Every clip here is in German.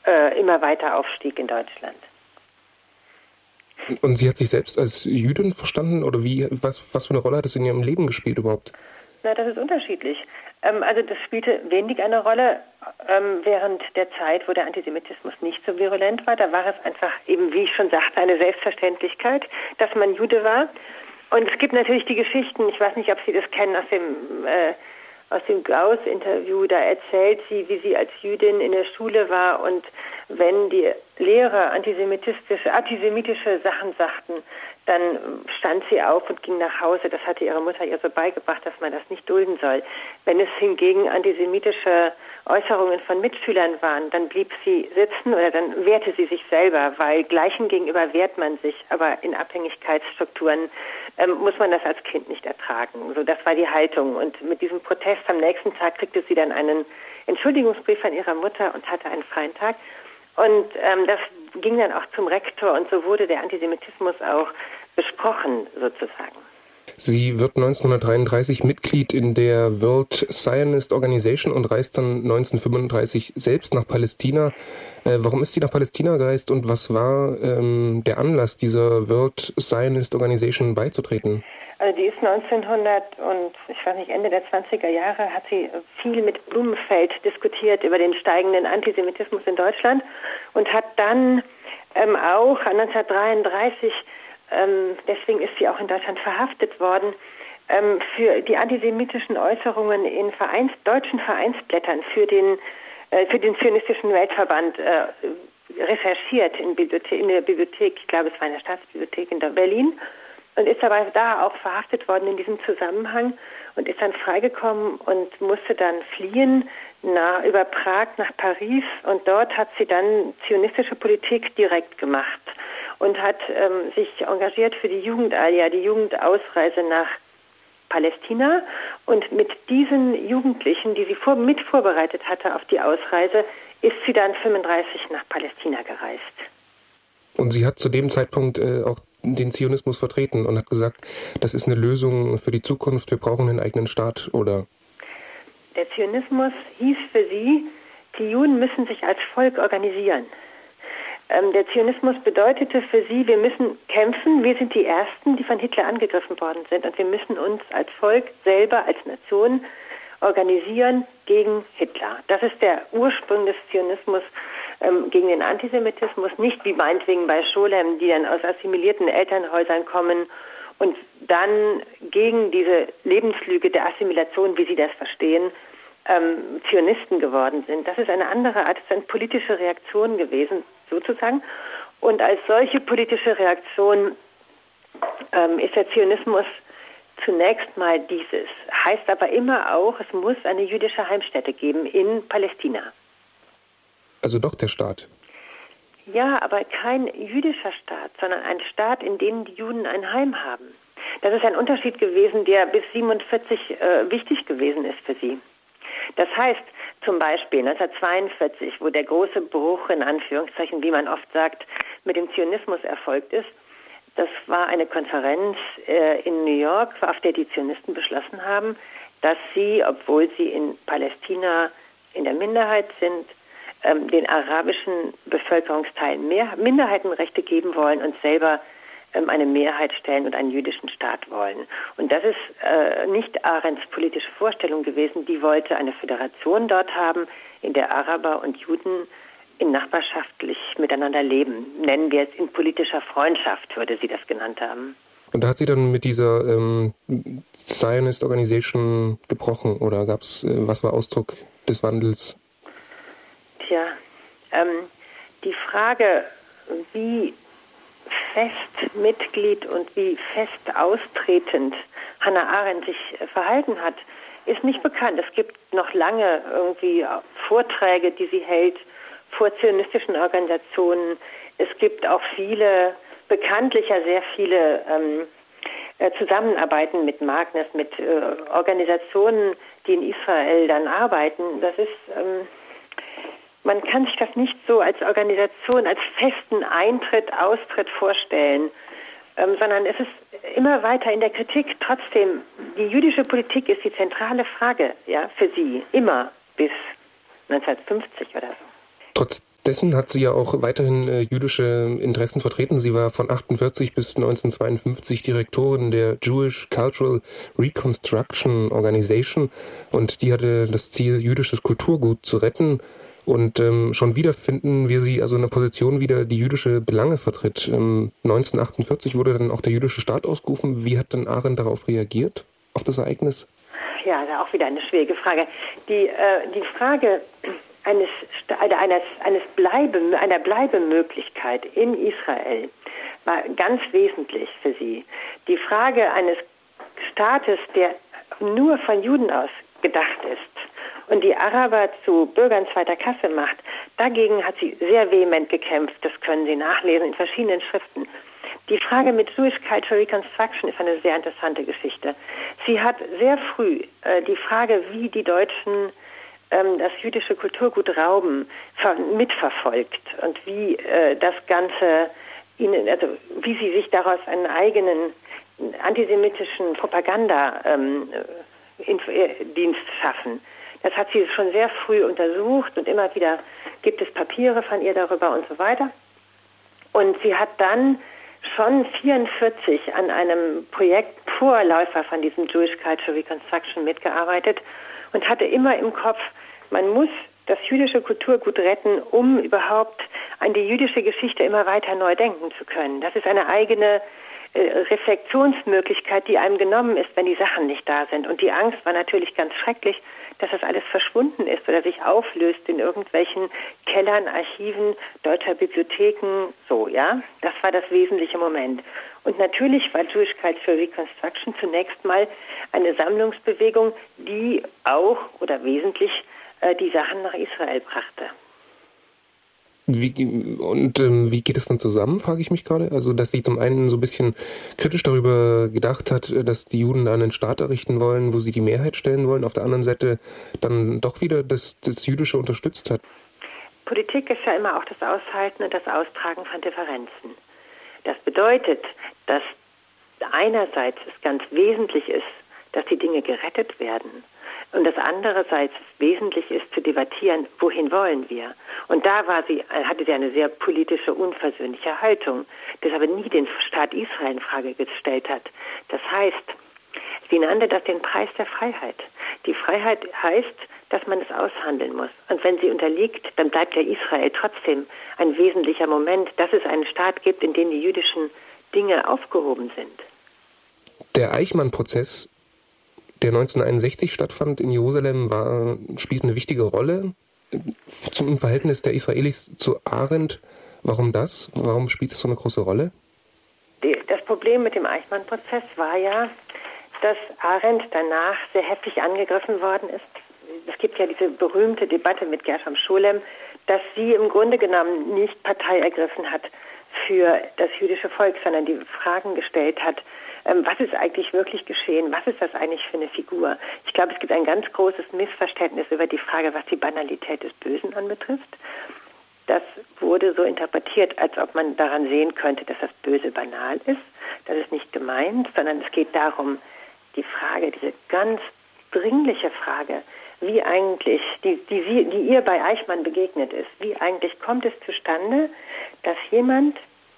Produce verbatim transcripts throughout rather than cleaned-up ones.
äh, immer weiter aufstieg in Deutschland. Und sie hat sich selbst als Jüdin verstanden? Oder wie, was, was für eine Rolle hat es in ihrem Leben gespielt überhaupt? Na, das ist unterschiedlich. Ähm, also das spielte wenig eine Rolle ähm, während der Zeit, wo der Antisemitismus nicht so virulent war. Da war es einfach eben, wie ich schon sagte, eine Selbstverständlichkeit, dass man Jude war. Und es gibt natürlich die Geschichten, ich weiß nicht, ob Sie das kennen, aus dem, äh, aus dem Gauss-Interview, da erzählt sie, wie sie als Jüdin in der Schule war und wenn die Lehrer antisemitistische, antisemitische Sachen sagten, dann stand sie auf und ging nach Hause. Das hatte ihre Mutter ihr so beigebracht, dass man das nicht dulden soll. Wenn es hingegen antisemitische Äußerungen von Mitschülern waren, dann blieb sie sitzen oder dann wehrte sie sich selber, weil Gleichen gegenüber wehrt man sich, aber in Abhängigkeitsstrukturen ähm, muss man das als Kind nicht ertragen. So, das war die Haltung. Und mit diesem Protest am nächsten Tag kriegte sie dann einen Entschuldigungsbrief von ihrer Mutter und hatte einen freien Tag. Und ähm, das ging dann auch zum Rektor und so wurde der Antisemitismus auch besprochen, sozusagen. Sie wird neunzehnhundertdreiunddreißig Mitglied in der World Zionist Organization und reist dann neunzehnhundertfünfunddreißig selbst nach Palästina. Äh, warum ist sie nach Palästina gereist und was war ähm, der Anlass, dieser World Zionist Organization beizutreten? Also die ist neunzehnhundert und ich weiß nicht, Ende der zwanziger Jahre hat sie viel mit Blumenfeld diskutiert über den steigenden Antisemitismus in Deutschland und hat dann ähm, auch neunzehnhundertdreiunddreißig, ähm, deswegen ist sie auch in Deutschland verhaftet worden, ähm, für die antisemitischen Äußerungen in Vereins, deutschen Vereinsblättern für den, äh, für den Zionistischen Weltverband äh, recherchiert in, Bibliothe- in der Bibliothek, ich glaube es war in der Staatsbibliothek in Berlin. Und ist aber da auch verhaftet worden in diesem Zusammenhang und ist dann freigekommen und musste dann fliehen nach, über Prag nach Paris. Und dort hat sie dann zionistische Politik direkt gemacht und hat ähm, sich engagiert für die Jugendalia, die Jugendausreise nach Palästina. Und mit diesen Jugendlichen, die sie vor, mit vorbereitet hatte auf die Ausreise, ist sie dann fünfunddreißig nach Palästina gereist. Und sie hat zu dem Zeitpunkt äh, auch den Zionismus vertreten und hat gesagt, das ist eine Lösung für die Zukunft, wir brauchen einen eigenen Staat, oder? Der Zionismus hieß für sie, die Juden müssen sich als Volk organisieren. Ähm, der Zionismus bedeutete für sie, wir müssen kämpfen, wir sind die Ersten, die von Hitler angegriffen worden sind und wir müssen uns als Volk selber, als Nation organisieren gegen Hitler. Das ist der Ursprung des Zionismus ähm, gegen den Antisemitismus, nicht wie meinetwegen bei Scholem, die dann aus assimilierten Elternhäusern kommen und dann gegen diese Lebenslüge der Assimilation, wie sie das verstehen, ähm, Zionisten geworden sind. Das ist eine andere Art, das ist eine politische Reaktion gewesen, sozusagen. Und als solche politische Reaktion ähm, ist der Zionismus zunächst mal dieses, heißt aber immer auch, es muss eine jüdische Heimstätte geben in Palästina. Also doch der Staat? Ja, aber kein jüdischer Staat, sondern ein Staat, in dem die Juden ein Heim haben. Das ist ein Unterschied gewesen, der bis siebenundvierzig äh, wichtig gewesen ist für sie. Das heißt, zum Beispiel neunzehnhundertzweiundvierzig, wo der große Bruch, in Anführungszeichen, wie man oft sagt, mit dem Zionismus erfolgt ist, das war eine Konferenz äh, in New York, auf der die Zionisten beschlossen haben, dass sie, obwohl sie in Palästina in der Minderheit sind, ähm, den arabischen Bevölkerungsteilen mehr Minderheitenrechte geben wollen und selber ähm, eine Mehrheit stellen und einen jüdischen Staat wollen. Und das ist äh, nicht Arendts politische Vorstellung gewesen. Die wollte eine Föderation dort haben, in der Araber und Juden in nachbarschaftlich miteinander leben. Nennen wir es in politischer Freundschaft, würde sie das genannt haben. Und da hat sie dann mit dieser ähm, Zionist Organization gebrochen oder gab's, äh, was war Ausdruck des Wandels? Tja, ähm, die Frage, wie fest Mitglied und wie fest austretend Hannah Arendt sich verhalten hat, ist nicht bekannt. Es gibt noch lange irgendwie Vorträge, die sie hält vor zionistischen Organisationen. Es gibt auch viele, bekanntlich ja sehr viele ähm, äh, Zusammenarbeiten mit Magnus, mit äh, Organisationen, die in Israel dann arbeiten. Das ist, ähm, man kann sich das nicht so als Organisation, als festen Eintritt, Austritt vorstellen, ähm, sondern es ist immer weiter in der Kritik. Trotzdem, die jüdische Politik ist die zentrale Frage, ja, für sie, immer bis neunzehnhundertfünfzig oder so. Trotz Währenddessen hat sie ja auch weiterhin äh, jüdische Interessen vertreten. Sie war von achtundvierzig bis neunzehnhundertzweiundfünfzig Direktorin der Jewish Cultural Reconstruction Organization und die hatte das Ziel, jüdisches Kulturgut zu retten. Und ähm, schon wieder finden wir sie also in einer Position wieder, die jüdische Belange vertritt. Ähm, neunzehnhundertachtundvierzig wurde dann auch der jüdische Staat ausgerufen. Wie hat denn Arendt darauf reagiert, auf das Ereignis? Ja, da auch wieder eine schwierige Frage. Die, äh, die Frage eines, eines, eines Bleibe, einer Bleibemöglichkeit in Israel war ganz wesentlich für sie. Die Frage eines Staates, der nur von Juden aus gedacht ist und die Araber zu Bürgern zweiter Klasse macht, dagegen hat sie sehr vehement gekämpft. Das können Sie nachlesen in verschiedenen Schriften. Die Frage mit Jewish Cultural Reconstruction ist eine sehr interessante Geschichte. Sie hat sehr früh äh, die Frage, wie die Deutschen ähm, das jüdische Kulturgut rauben, ver- mitverfolgt und wie äh, das Ganze ihnen, also wie sie sich daraus einen eigenen antisemitischen Propaganda ähm, in, äh, Dienst schaffen. Das hat sie schon sehr früh untersucht und immer wieder gibt es Papiere von ihr darüber und so weiter. Und sie hat dann schon vierundvierzig an einem Projekt Vorläufer von diesem Jewish Cultural Reconstruction mitgearbeitet und hatte immer im Kopf, man muss das jüdische Kulturgut retten, um überhaupt an die jüdische Geschichte immer weiter neu denken zu können. Das ist eine eigene äh, Reflexionsmöglichkeit, die einem genommen ist, wenn die Sachen nicht da sind. Und die Angst war natürlich ganz schrecklich, dass das alles verschwunden ist oder sich auflöst in irgendwelchen Kellern, Archiven, deutscher Bibliotheken, so, ja. Das war das wesentliche Moment. Und natürlich war Jewish Cultural Reconstruction zunächst mal eine Sammlungsbewegung, die auch oder wesentlich äh, die Sachen nach Israel brachte. Wie, und ähm, wie geht es dann zusammen, frage ich mich gerade? Also, dass sie zum einen so ein bisschen kritisch darüber gedacht hat, dass die Juden da einen Staat errichten wollen, wo sie die Mehrheit stellen wollen, auf der anderen Seite dann doch wieder das, das Jüdische unterstützt hat. Politik ist ja immer auch das Aushalten und das Austragen von Differenzen. Das bedeutet, dass einerseits es ganz wesentlich ist, dass die Dinge gerettet werden. Und das andererseits wesentlich ist, zu debattieren, wohin wollen wir. Und da war sie, hatte sie eine sehr politische, unversöhnliche Haltung, das aber nie den Staat Israel in Frage gestellt hat. Das heißt, sie nannte das den Preis der Freiheit. Die Freiheit heißt, dass man es aushandeln muss. Und wenn sie unterliegt, dann bleibt ja Israel trotzdem ein wesentlicher Moment, dass es einen Staat gibt, in dem die jüdischen Dinge aufgehoben sind. Der Eichmann-Prozess, der neunzehnhunderteinundsechzig stattfand in Jerusalem, war, spielt eine wichtige Rolle zum Verhältnis der Israelis zu Arendt. Warum das? Warum spielt es so eine große Rolle? Das Problem mit dem Eichmann-Prozess war ja, dass Arendt danach sehr heftig angegriffen worden ist. Es gibt ja diese berühmte Debatte mit Gershom Scholem, dass sie im Grunde genommen nicht Partei ergriffen hat für das jüdische Volk, sondern die Fragen gestellt hat, was ist eigentlich wirklich geschehen? Was ist das eigentlich für eine Figur? Ich glaube, es gibt ein ganz großes Missverständnis über die Frage, was die Banalität des Bösen anbetrifft. Das wurde so interpretiert, als ob man daran sehen könnte, dass das Böse banal ist. Das ist nicht gemeint, sondern es geht darum, die Frage, diese ganz dringliche Frage, wie eigentlich, die, die, Sie, die ihr bei Eichmann begegnet ist, wie eigentlich kommt es zustande, dass jemand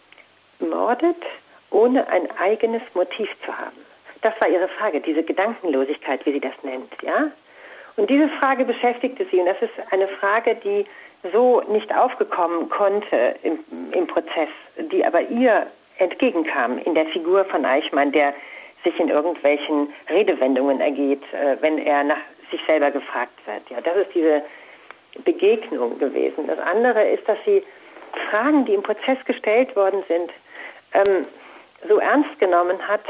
mordet, ohne ein eigenes Motiv zu haben? Das war ihre Frage, diese Gedankenlosigkeit, wie sie das nennt, ja? Und diese Frage beschäftigte sie, und das ist eine Frage, die so nicht aufgekommen konnte im, im Prozess, die aber ihr entgegenkam in der Figur von Eichmann, der sich in irgendwelchen Redewendungen ergeht, äh, wenn er nach sich selber gefragt wird. Ja, das ist diese Begegnung gewesen. Das andere ist, dass sie Fragen, die im Prozess gestellt worden sind, ähm, so ernst genommen hat,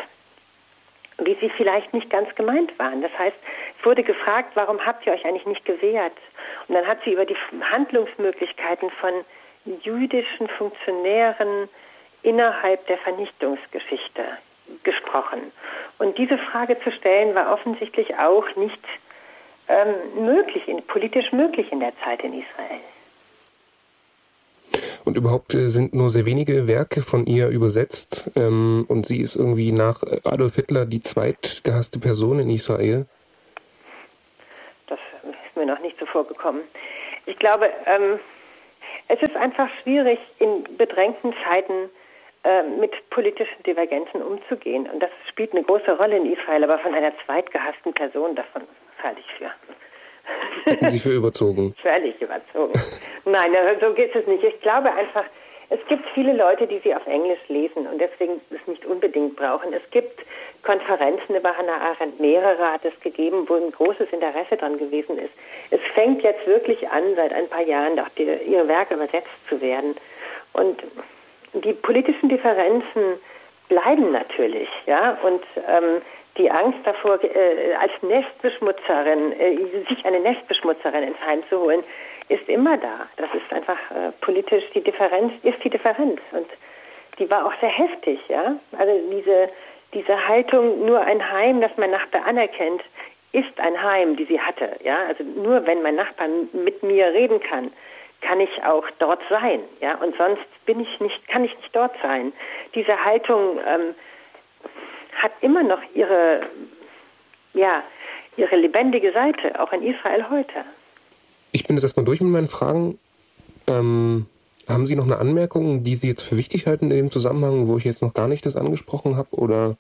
wie sie vielleicht nicht ganz gemeint waren. Das heißt, es wurde gefragt, warum habt ihr euch eigentlich nicht gewehrt? Und dann hat sie über die Handlungsmöglichkeiten von jüdischen Funktionären innerhalb der Vernichtungsgeschichte gesprochen. Und diese Frage zu stellen, war offensichtlich auch nicht ähm, möglich, politisch möglich in der Zeit in Israel. Und überhaupt sind nur sehr wenige Werke von ihr übersetzt. Ähm, und sie ist irgendwie nach Adolf Hitler die zweitgehasste Person in Israel. Das ist mir noch nicht so vorgekommen. Ich glaube, ähm, es ist einfach schwierig, in bedrängten Zeiten äh, mit politischen Divergenzen umzugehen. Und das spielt eine große Rolle in Israel, aber von einer zweitgehassten Person, davon halte ich für. Hätten Sie für überzogen? Völlig überzogen. Nein, so geht es nicht. Ich glaube einfach, es gibt viele Leute, die sie auf Englisch lesen und deswegen es nicht unbedingt brauchen. Es gibt Konferenzen über Hannah Arendt, mehrere hat es gegeben, wo ein großes Interesse dran gewesen ist. Es fängt jetzt wirklich an, seit ein paar Jahren auch die, ihre Werke übersetzt zu werden. Und die politischen Differenzen bleiben natürlich, ja, und ähm, die Angst davor, äh, als Nestbeschmutzerin, äh, sich eine Nestbeschmutzerin ins Heim zu holen, ist immer da. Das ist einfach äh, politisch, die Differenz ist die Differenz. Und die war auch sehr heftig, ja. Also diese, diese Haltung, nur ein Heim, das mein Nachbar anerkennt, ist ein Heim, die sie hatte, ja. Also nur wenn mein Nachbar mit mir reden kann, kann ich auch dort sein, ja. Und sonst bin ich nicht, kann ich nicht dort sein. Diese Haltung ähm, hat immer noch ihre, ja, ihre lebendige Seite, auch in Israel heute. Ich bin jetzt erstmal durch mit meinen Fragen. Ähm, haben Sie noch eine Anmerkung, die Sie jetzt für wichtig halten in dem Zusammenhang, wo ich jetzt noch gar nicht das angesprochen habe? Oder?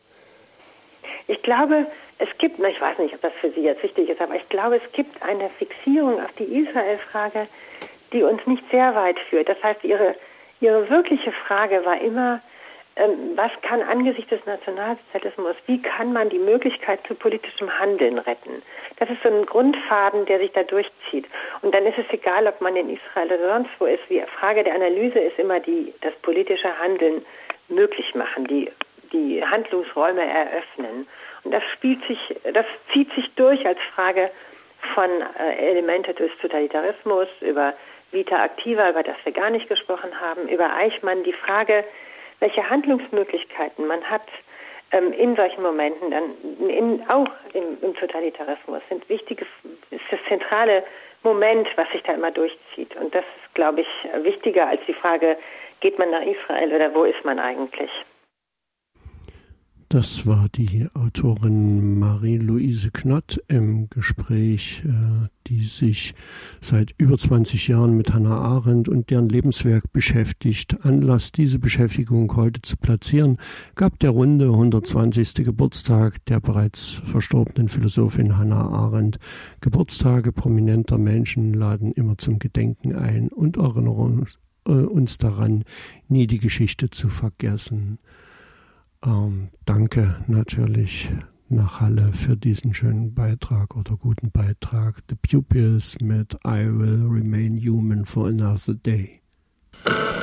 Ich glaube, es gibt, ich weiß nicht, ob das für Sie jetzt wichtig ist, aber ich glaube, es gibt eine Fixierung auf die Israel-Frage, die uns nicht sehr weit führt. Das heißt, Ihre, Ihre wirkliche Frage war immer, was kann angesichts des Nationalsozialismus, wie kann man die Möglichkeit zu politischem Handeln retten? Das ist so ein Grundfaden, der sich da durchzieht. Und dann ist es egal, ob man in Israel oder sonst wo ist. Die Frage der Analyse ist immer die, das politische Handeln möglich machen, die, die Handlungsräume eröffnen. Und das spielt sich, das zieht sich durch als Frage von äh, Elemente des Totalitarismus, über Vita Activa, über das wir gar nicht gesprochen haben, über Eichmann, die Frage, welche Handlungsmöglichkeiten man hat ähm, in solchen Momenten, dann in, auch im, im Totalitarismus, sind wichtige, ist das zentrale Moment, was sich da immer durchzieht. Und das ist, glaube ich, wichtiger als die Frage, geht man nach Israel oder wo ist man eigentlich? Das war die Autorin Marie-Louise Knott im Gespräch, die sich seit über zwanzig Jahren mit Hannah Arendt und deren Lebenswerk beschäftigt. Anlass, diese Beschäftigung heute zu platzieren, gab der runde hundertzwanzigste Geburtstag der bereits verstorbenen Philosophin Hannah Arendt. Geburtstage prominenter Menschen laden immer zum Gedenken ein und erinnern uns daran, nie die Geschichte zu vergessen. Ähm, danke natürlich nach Halle für diesen schönen Beitrag oder guten Beitrag. The Pupils mit I Will Remain Human for Another Day.